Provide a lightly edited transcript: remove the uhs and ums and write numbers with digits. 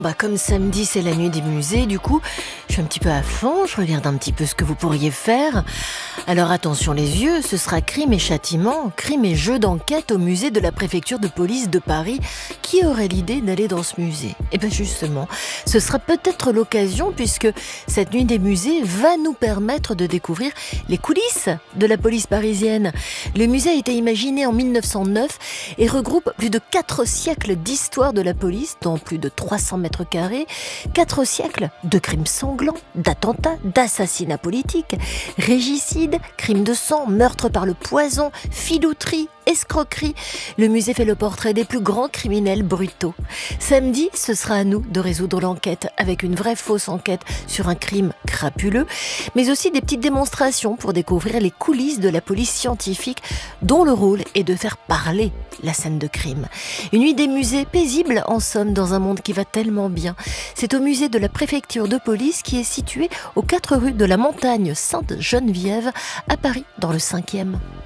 Comme samedi, c'est la nuit des musées, du coup, je suis un petit peu à fond, je regarde un petit peu ce que vous pourriez faire. Alors attention les yeux, ce sera crime et châtiment, crime et jeu d'enquête au musée de la préfecture de police de Paris. Qui aurait l'idée d'aller dans ce musée ? Eh bien justement, ce sera peut-être l'occasion puisque cette nuit des musées va nous permettre de découvrir les coulisses de la police parisienne. Le musée a été imaginé en 1909 et regroupe plus de 4 siècles d'histoire de la police dans plus de 300 mètres carrés, 4 siècles de crimes sanglants, d'attentats, d'assassinats politiques, régicides, crimes de sang, meurtres par le poison, filouterie, escroquerie. Le musée fait le portrait des plus grands criminels brutaux. Samedi, ce sera à nous de résoudre l'enquête avec une vraie fausse enquête sur un crime crapuleux, mais aussi des petites démonstrations pour découvrir les coulisses de la police scientifique dont le rôle est de faire parler la scène de crime. Une nuit des musées paisible en somme dans un monde qui va tellement bien. C'est au musée de la préfecture de police qui est situé aux 4 rues de la Montagne Sainte-Geneviève à Paris dans le 5e.